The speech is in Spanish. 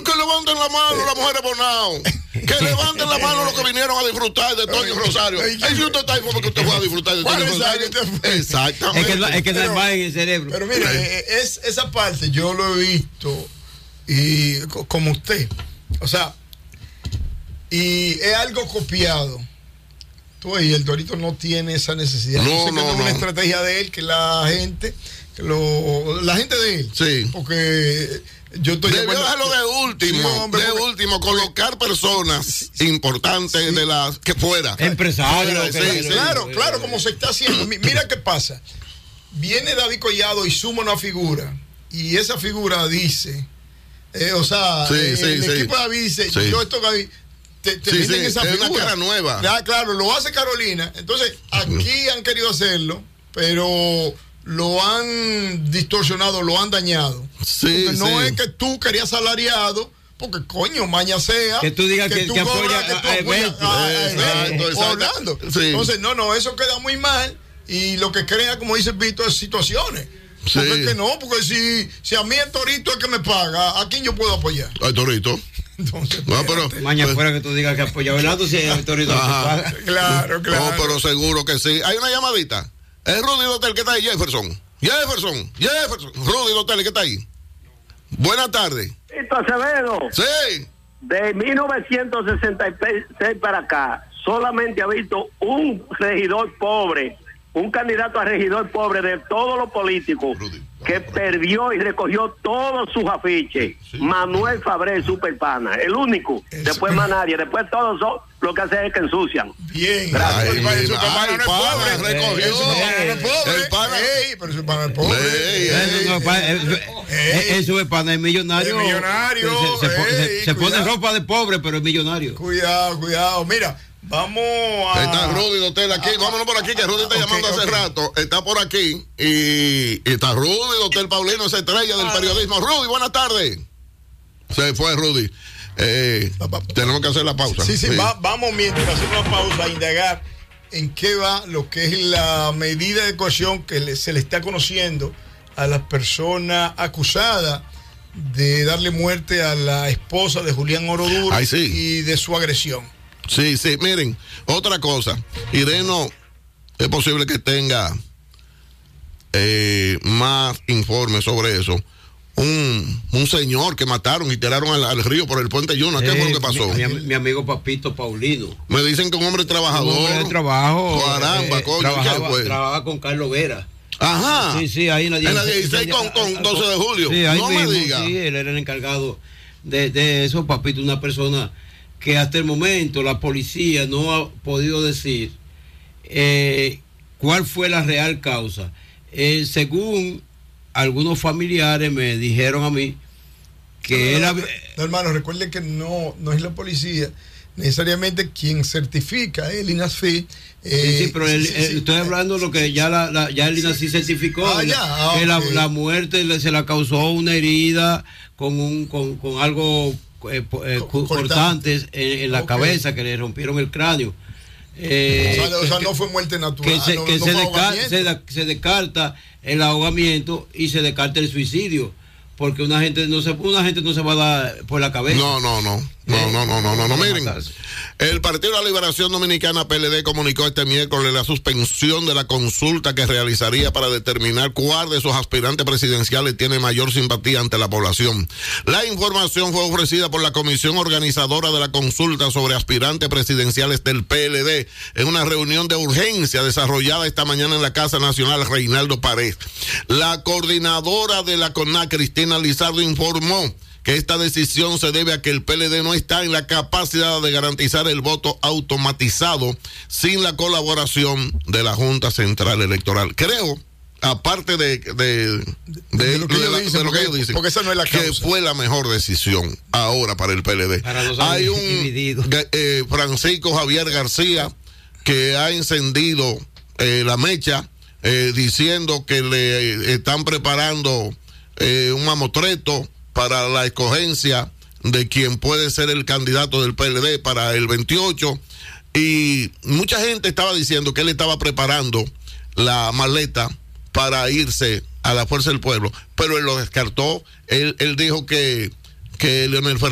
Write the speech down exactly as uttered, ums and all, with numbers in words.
que levanten la mano las mujeres Bonao. Que levanten la mano los que vinieron a disfrutar de Toño Rosario. Y si usted está ahí porque usted fue a disfrutar de Toño Rosario. Exactamente. Es que, no, es que no hay más en el cerebro. Pero mire, es, esa parte yo lo he visto y como usted. O sea, y es algo copiado. Tú y el Torito no tiene esa necesidad. No, yo sé no, que no es no. una estrategia de él, que la gente, que lo, la gente de él. Sí. Porque yo estoy Debió dejarlo de último, Sí, hombre, de porque, último, colocar personas importantes sí. de las que fuera. Empresarios. Sí, sí, sí. claro, claro, como se está haciendo. Mira qué pasa. Viene David Collado y suma una figura. Y esa figura dice, eh, o sea, sí, eh, sí, el sí. equipo de David dice, sí. yo esto David. Te, te sí, sí, esa es figura. una cara nueva. Ya, claro, lo hace Carolina. Entonces, aquí han querido hacerlo, pero lo han distorsionado, lo han dañado. Sí, porque no sí. es que tú querías salariado, porque coño, maña sea. Que tú digas que, tú que cobras, apoya que tú a apoyas eventos. a- a Exacto, eventos, o exacto. Orlando. Sí. Entonces, no, no, eso queda muy mal. Y lo que crea, como dice Víctor, es situaciones. Sí. Porque es que no, porque si, si a mí el Torito es el que me paga, ¿a quién yo puedo apoyar? Ay, Torito. Entonces, No, pero, Mañana pues, fuera que tú digas que apoya a Orlando, si el Torito no se Ajá. paga. claro, claro. No, pero seguro que sí. Hay una llamadita. Es Rudy Dotel que está ahí, Jefferson. Jefferson, Jefferson. Rudy Dotel que está ahí. Buenas tardes. Tito Acevedo, Sí. de mil novecientos sesenta y seis para acá, solamente ha visto un regidor pobre, un candidato a regidor pobre de todos los políticos Rudy. que perdió y recogió todos sus afiches. Sí. Manuel Fabré, Superpana, el único. Eso. Después más nadie. Después todos son, lo que hacen es que ensucian. Bien. Ay, Pero mi su pana ay, no es pana, pobre. recogió. Su pana no es pobre. El pana- Ey, pero su pana es pobre. Ey, Eso no es pa- Ey, eso- ey. Eso es pana, es millonario. Es millonario, Se, se pone- se- ey, se pone cuidado. ropa de pobre, pero es millonario. Cuidado, cuidado. Mira, vamos a. Está Rudy Dotel aquí. Vámonos por aquí, que Rudy está Ok, llamando hace ok. rato. Está por aquí. Y, y está Rudy Dotel Paulino, esa estrella del periodismo. Rudy, buenas tardes. Se fue Rudy. Eh, Va, va. tenemos que hacer la pausa. Sí, sí, va- vamos mientras hacemos una pausa a indagar en qué va lo que es la medida de coerción que le- se le está conociendo a la persona acusada de darle muerte a la esposa de Julián Oroduro Ay, sí. y de su agresión. Sí, sí, miren, otra cosa. Ireno, es posible que tenga eh, más informes sobre eso. Un, un señor que mataron y tiraron al, al río por el puente Yuna. ¿Qué Eh, fue lo que pasó? Mi, mi- mi amigo Papito Paulino. Me dicen que un hombre trabajador. Un hombre de trabajo. Caramba, eh, coño, trabajaba, ¿qué fue? trabajaba con Carlos Vera. Ajá. Sí, sí, ahí en la En la dieciséis, dieciséis con, con doce de julio. Sí, ahí no mismo, me diga. sí, él era el encargado de, de eso, Papito, una persona que hasta el momento la policía no ha podido decir eh, cuál fue la real causa. Eh, según algunos familiares me dijeron a mí que No, él... no, no, no, hermano, recuerden que no, no es la policía necesariamente quien certifica el INASFI. Eh, Sí, sí, pero el- sí, el- sí. estoy hablando de lo que ya la, la- ya el INASI certificó, Ah, que ya, la- ah, que la, ok. la muerte le- se la causó una herida con un con, con algo eh, po- eh, Co- cu- cortante. cortantes en, en la Ok. cabeza, que le rompieron el cráneo. Eh, o sea, o sea, que- no fue muerte natural. que se, no, que no se, fue desca- ahogamiento. se da- se descarta el ahogamiento y se descarta el suicidio, porque una gente no se una gente no se va a dar por la cabeza. No, no, no. No, no, no, no, no, no. Miren, el Partido de la Liberación Dominicana, P L D, comunicó este miércoles la suspensión de la consulta que realizaría para determinar cuál de sus aspirantes presidenciales tiene mayor simpatía ante la población. La información fue ofrecida por la comisión organizadora de la consulta sobre aspirantes presidenciales del P L D en una reunión de urgencia desarrollada esta mañana en la Casa Nacional Reinaldo Pared. La coordinadora de la CONAC, Cristina Lizardo, informó que esta decisión se debe a que el P L D no está en la capacidad de garantizar el voto automatizado sin la colaboración de la Junta Central Electoral. Creo, aparte de, de, de, De lo que de ellos la- dicen, de lo que porque- ellos dicen, porque esa no es la que causa. fue la mejor decisión ahora para el P L D. Para los Hay un divididos. ga- eh, Francisco Javier García que ha encendido eh, la mecha eh, diciendo que le eh, están preparando eh, un mamotreto para la escogencia de quien puede ser el candidato del P L D para el veintiocho, y mucha gente estaba diciendo que él estaba preparando la maleta para irse a la Fuerza del Pueblo, pero él lo descartó. Él, él dijo que, que Leonel Fernández